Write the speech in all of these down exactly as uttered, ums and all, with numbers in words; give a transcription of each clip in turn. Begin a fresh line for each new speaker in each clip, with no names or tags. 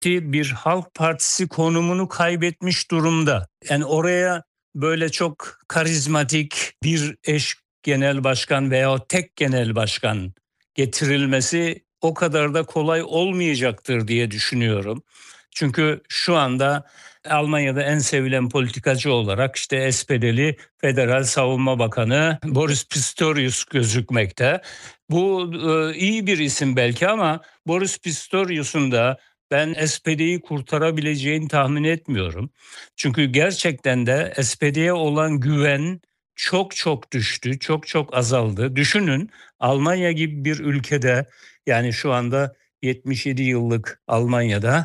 bir Halk Partisi konumunu kaybetmiş durumda. Yani oraya böyle çok karizmatik bir eş genel başkan veya tek genel başkan getirilmesi o kadar da kolay olmayacaktır diye düşünüyorum. Çünkü şu anda Almanya'da en sevilen politikacı olarak işte S P D'li Federal Savunma Bakanı Boris Pistorius gözükmekte. Bu e, iyi bir isim belki ama Boris Pistorius'un da ben S P D'yi kurtarabileceğini tahmin etmiyorum. Çünkü gerçekten de S P D'ye olan güven çok çok düştü, çok çok azaldı. Düşünün, Almanya gibi bir ülkede, yani şu anda yetmiş yedi yıllık Almanya'da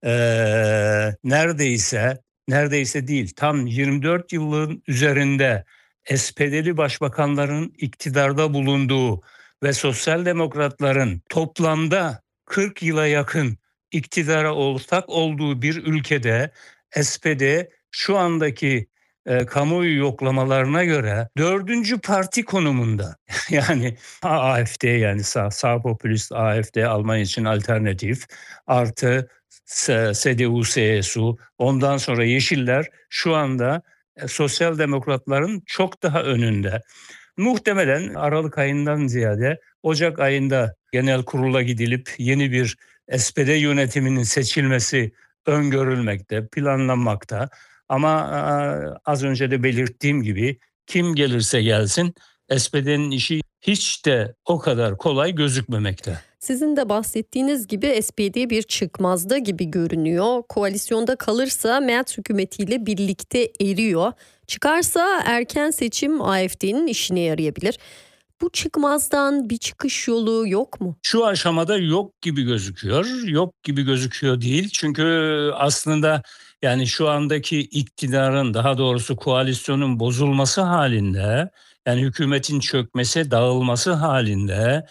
eee, neredeyse neredeyse değil, tam yirmi dört yılın üzerinde S P D'li başbakanların iktidarda bulunduğu ve sosyal demokratların toplamda kırk yıla yakın iktidara ortak olduğu bir ülkede S P D şu andaki e, kamuoyu yoklamalarına göre dördüncü parti konumunda. Yani A F D, yani sağ, sağ popülist A F D, Almanya için alternatif, artı S- CDU, C S U, ondan sonra Yeşiller şu anda e, sosyal demokratların çok daha önünde. Muhtemelen Aralık ayından ziyade Ocak ayında genel kurula gidilip yeni bir S P D yönetiminin seçilmesi öngörülmekte, planlanmakta. Ama e, az önce de belirttiğim gibi kim gelirse gelsin S P D'nin işi hiç de o kadar kolay gözükmemekte.
Sizin de bahsettiğiniz gibi S P D bir çıkmazda gibi görünüyor. Koalisyonda kalırsa Merz hükümetiyle birlikte eriyor. Çıkarsa erken seçim A F D'nin işine yarayabilir. Bu çıkmazdan bir çıkış yolu yok mu?
Şu aşamada yok gibi gözüküyor. Yok gibi gözüküyor değil. Çünkü aslında yani şu andaki iktidarın, daha doğrusu koalisyonun bozulması halinde, yani hükümetin çökmesi, dağılması halinde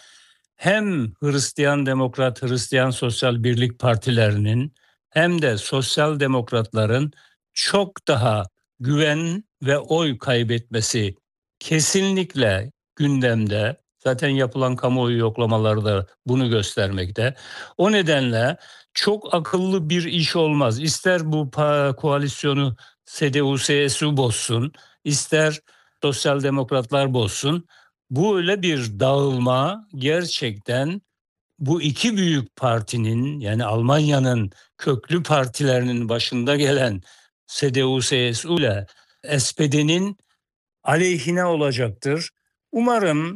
hem Hristiyan Demokrat, Hristiyan Sosyal Birlik partilerinin hem de sosyal demokratların çok daha güven ve oy kaybetmesi kesinlikle gündemde. Zaten yapılan kamuoyu yoklamaları da bunu göstermekte. O nedenle çok akıllı bir iş olmaz. İster bu pa- koalisyonu C D U, C S U bozsun, ister sosyal demokratlar bozsun. Bu öyle bir dağılma gerçekten bu iki büyük partinin, yani Almanya'nın köklü partilerinin başında gelen C D U, C S U ile S P D'nin aleyhine olacaktır. Umarım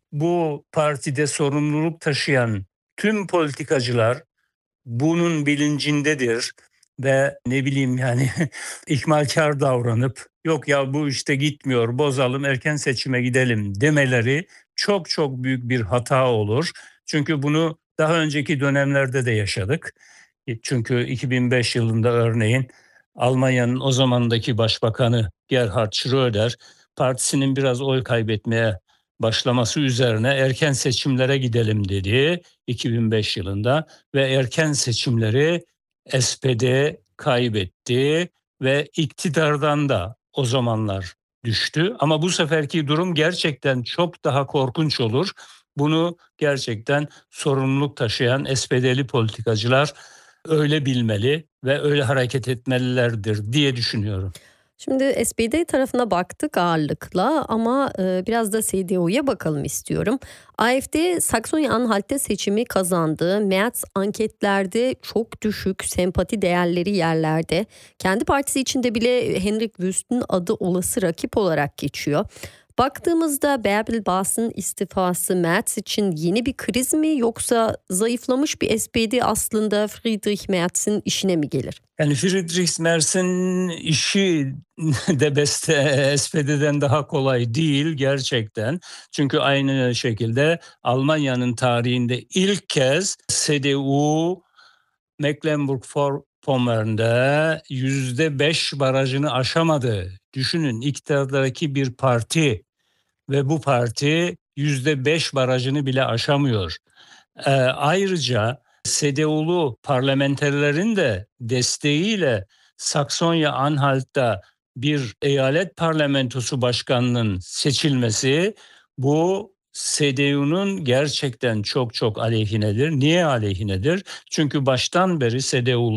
bu partide sorumluluk taşıyan tüm politikacılar bunun bilincindedir ve ne bileyim yani ihmalkar davranıp yok ya bu işte gitmiyor, bozalım, erken seçime gidelim demeleri çok çok büyük bir hata olur. Çünkü bunu daha önceki dönemlerde de yaşadık. E, Çünkü iki bin beş yılında örneğin Almanya'nın o zamandaki başbakanı Gerhard Schröder partisinin biraz oy kaybetmeye başlaması üzerine erken seçimlere gidelim dedi iki bin beş yılında ve erken seçimleri S P D kaybetti ve iktidardan da o zamanlar düştü. Ama bu seferki durum gerçekten çok daha korkunç olur. Bunu gerçekten sorumluluk taşıyan S P D'li politikacılar öyle bilmeli ve öyle hareket etmelilerdir diye düşünüyorum.
Şimdi S P D tarafına baktık ağırlıkla ama e, biraz da C D U'ya bakalım istiyorum. A F D Saksonya-Anhalt'te seçimi kazandı. Merz anketlerde çok düşük, sempati değerleri yerlerde. Kendi partisi içinde bile Henrik Wüst'ün adı olası rakip olarak geçiyor. Baktığımızda Bärbel Bas'ın istifası Merz için yeni bir kriz mi yoksa zayıflamış bir S P D aslında Friedrich Merz'in işine mi gelir?
Yani Friedrich Merz'in işi de beste S P D'den daha kolay değil gerçekten. Çünkü aynı şekilde Almanya'nın tarihinde ilk kez C D U Mecklenburg-Vorpommern'de yüzde beş barajını aşamadı. Düşünün, iktidardaki bir parti ve bu parti yüzde beş barajını bile aşamıyor. Ee, ayrıca C D U'lu parlamenterlerin de desteğiyle Saksonya-Anhalt'ta bir eyalet parlamentosu başkanının seçilmesi, bu C D U'nun gerçekten çok çok aleyhinedir. Niye aleyhinedir? Çünkü baştan beri C D U